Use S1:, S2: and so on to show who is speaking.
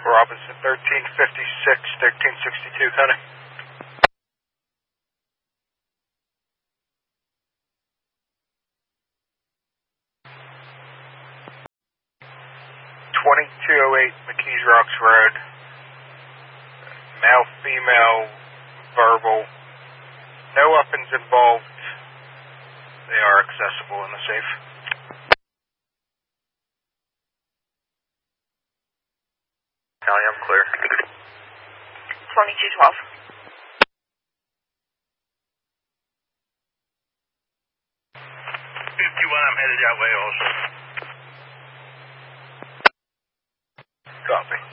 S1: Robinson, 1356, 1362, Connie. 2208 McKees Rocks Road. Male, female, verbal. No weapons involved. They are accessible in the safe. Callie, I'm clear.
S2: 2212.
S3: 51, I'm headed that way also.
S1: Copy.